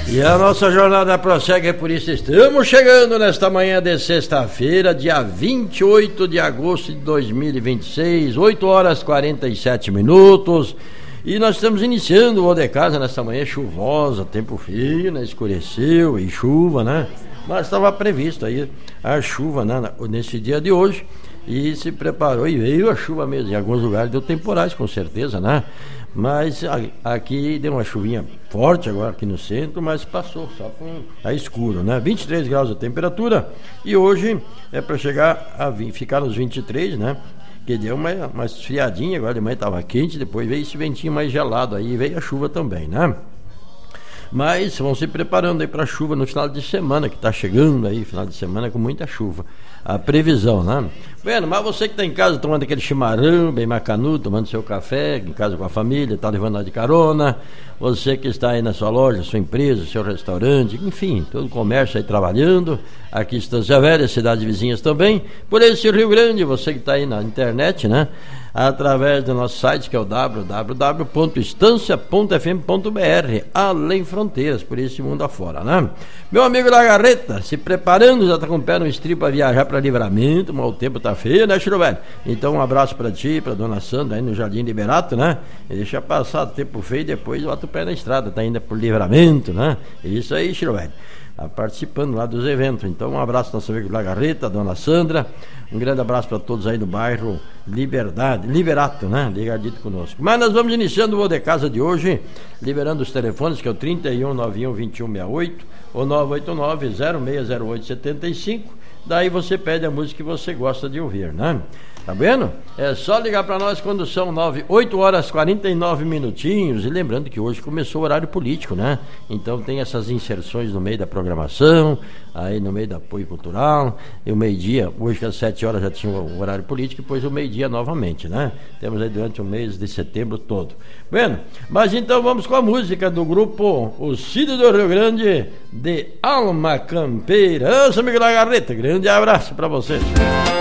E a nossa jornada prossegue, por isso estamos chegando nesta manhã de sexta-feira, dia 28 de agosto de 2026, 8 horas 47 minutos. E nós estamos iniciando o Ô de Casa nesta manhã chuvosa, tempo frio, né? Escureceu e chuva, né? Mas estava previsto aí a chuva, né? Nesse dia de hoje. E se preparou e veio a chuva mesmo. Em alguns lugares deu temporais, com certeza, né? Mas aqui deu uma chuvinha forte agora aqui no centro, mas passou só com a escuro, né? 23 graus a temperatura e hoje é para chegar a ficar nos 23, né? Que deu uma esfriadinha, agora de manhã estava quente, depois veio esse ventinho mais gelado aí, veio a chuva também, né? Mas vão se preparando aí para a chuva no final de semana, que está chegando aí, final de semana com muita chuva. A previsão, né? Bueno, mas você que está em casa tomando aquele chimarrão, bem macanudo, tomando seu café, em casa com a família, está levando lá de carona, você que está aí na sua loja, sua empresa, seu restaurante, enfim, todo o comércio aí trabalhando, aqui Estância Velha, cidades vizinhas também, por esse Rio Grande, você que está aí na internet, né? Através do nosso site, que é o www.estancia.fm.br, além fronteiras, por esse mundo afora, né? Meu amigo Lagarreta, se preparando, já está com o pé no estribo para viajar para Livramento, mas o tempo tá feio, né, Chiro Velho? Então um abraço para ti, para dona Sandra aí no Jardim Liberato, né? E deixa passar o tempo feio e depois bota o pé na estrada, tá indo por Livramento, né? Isso aí, Chiro Velho. Tá participando lá dos eventos. Então um abraço ao nosso amigo Lagarreta, dona Sandra, um grande abraço para todos aí do bairro Liberato, né? Ligadito conosco. Mas nós vamos iniciando o Ô de Casa de hoje, liberando os telefones, que é o 3191-2168 ou 989-060875. Daí você pede a música que você gosta de ouvir, né? Tá vendo? É só ligar para nós quando são 8 horas 49 minutinhos. E lembrando que hoje começou o horário político, né? Então tem essas inserções no meio da programação, aí no meio do apoio cultural. E o meio-dia, hoje às 7 horas já tinha o horário político, e depois o meio-dia novamente, né? Temos aí durante o mês de setembro todo. Bueno, mas então vamos com a música do grupo O Cid do Rio Grande, de Alma Campeira. Nossa, amigo Lagarreta, grande abraço para vocês.